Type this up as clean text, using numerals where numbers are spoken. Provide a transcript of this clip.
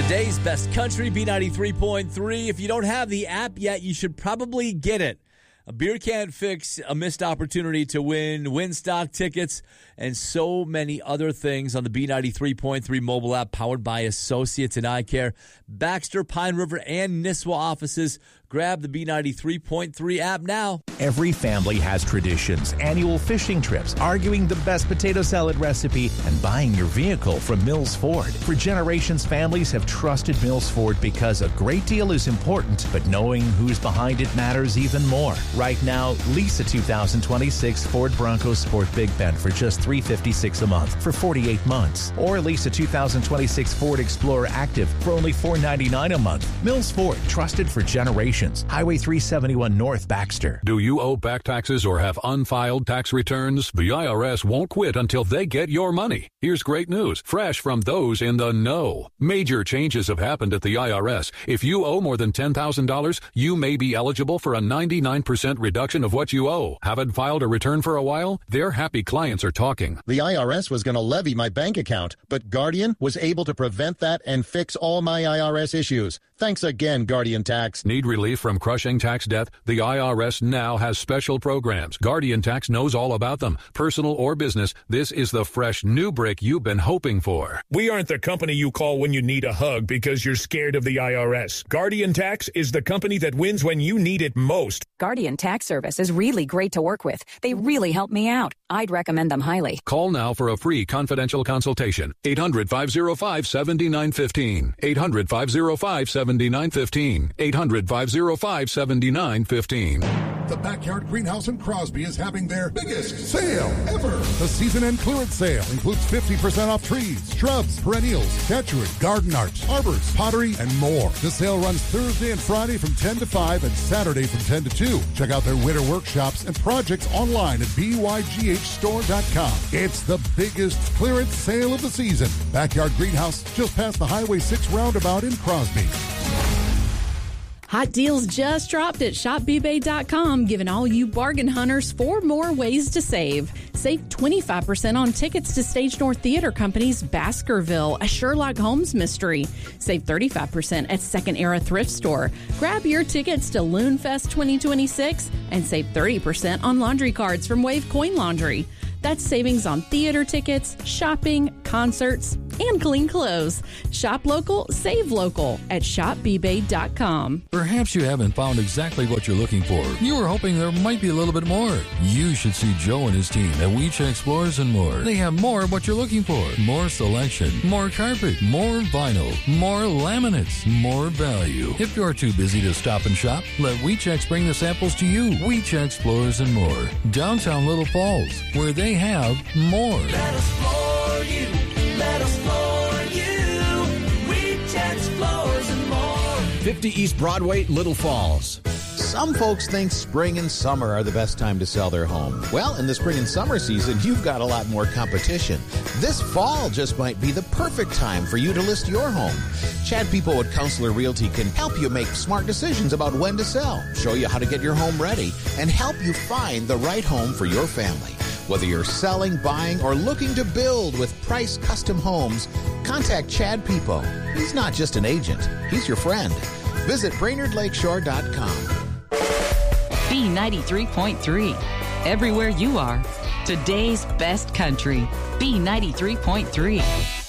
Today's best country, B93.3. If you don't have the app yet, you should probably get it. A beer can't fix a missed opportunity to win Winstock tickets and so many other things on the B93.3 mobile app powered by Associates in Eye Care. Baxter, Pine River, and Nisswa offices. Grab the B93.3 app now. Every family has traditions, annual fishing trips, arguing the best potato salad recipe, and buying your vehicle from Mills Ford. For generations, families have trusted Mills Ford because a great deal is important, but knowing who's behind it matters even more. Right now, lease a 2026 Ford Bronco Sport Big Bend for just $356 a month for 48 months. Or lease a 2026 Ford Explorer Active for only $499 a month. Mills Ford, trusted for generations. Highway 371 North, Baxter. Do you owe back taxes or have unfiled tax returns? The IRS won't quit until they get your money. Here's great news, fresh from those in the know. Major changes have happened at the IRS. If you owe more than $10,000, you may be eligible for a 99% reduction of what you owe. Haven't filed a return for a while? Their happy clients are talking. The IRS was going to levy my bank account, but Guardian was able to prevent that and fix all my IRS issues. Thanks again, Guardian Tax. Need relief from crushing tax debt? The IRS now has special programs. Guardian Tax knows all about them. Personal or business, this is the fresh new break you've been hoping for. We aren't the company you call when you need a hug because you're scared of the IRS. Guardian Tax is the company that wins when you need it most. Guardian Tax Service is really great to work with. They really help me out. I'd recommend them highly. Call now for a free confidential consultation. 800-505-7915. 800-505-7915. 800-505-7915. The Backyard Greenhouse in Crosby is having their biggest sale ever. The season-end clearance sale includes 50% off trees, shrubs, perennials, catchwood, garden art, arbors, pottery, and more. The sale runs Thursday and Friday from 10 to 5 and Saturday from 10 to 2. Check out their winter workshops and projects online at byghstore.com. It's the biggest clearance sale of the season. Backyard Greenhouse, just past the Highway 6 roundabout in Crosby. Hot deals just dropped at shopbbay.com, giving all you bargain hunters 4 more ways to save. Save 25% on tickets to Stage North Theater Company's Baskerville, a Sherlock Holmes mystery. Save 35% at Second Era Thrift Store. Grab your tickets to Loonfest 2026 and save 30% on laundry cards from Wave Coin Laundry. That's savings on theater tickets, shopping, concerts, and clean clothes. Shop local, save local at shopbbay.com. Perhaps you haven't found exactly what you're looking for. You were hoping there might be a little bit more. You should see Joe and his team at We Check Explorers and More. They have more of what you're looking for. More selection, more carpet, more vinyl, more laminates, more value. If you're too busy to stop and shop, let We Check bring the samples to you. We Check Explorers and More. Downtown Little Falls, where they have more. Let us floor you. Let us floor you. We Check Explorers and More. 50 East Broadway, Little Falls. Some folks think spring and summer are the best time to sell their home. Well, in the spring and summer season, you've got a lot more competition. This fall just might be the perfect time for you to list your home. Chad People at Counselor Realty can help you make smart decisions about when to sell, show you how to get your home ready, and help you find the right home for your family. Whether you're selling, buying, or looking to build with Price Custom Homes, contact Chad People. He's not just an agent, he's your friend. Visit BrainerdLakeshore.com. B93.3. Everywhere you are. Today's best country. B93.3.